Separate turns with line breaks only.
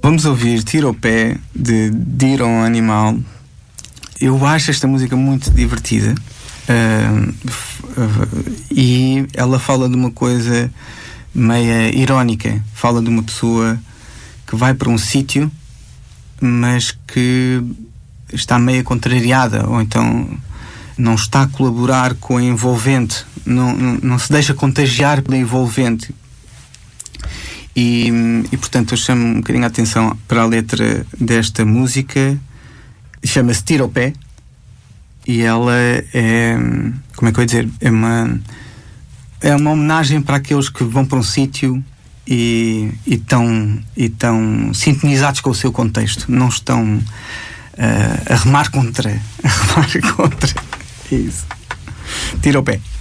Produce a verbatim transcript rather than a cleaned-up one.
Vamos ouvir Tira o Pé, de Dir a um Animal. Eu acho esta música muito divertida. Uh, uh, e ela fala de uma coisa meia irónica. Fala de uma pessoa que vai para um sítio, mas que está meio contrariada, ou então não está a colaborar com a envolvente, não, não, não se deixa contagiar pela envolvente. E, e portanto eu chamo um bocadinho a atenção para a letra desta música. Chama-se Tira o Pé, e ela é, como é que eu ia dizer, é uma, é uma homenagem para aqueles que vão para um sítio e estão e estão sintonizados com o seu contexto, não estão uh, a remar contra a remar contra isso. Tira o pé.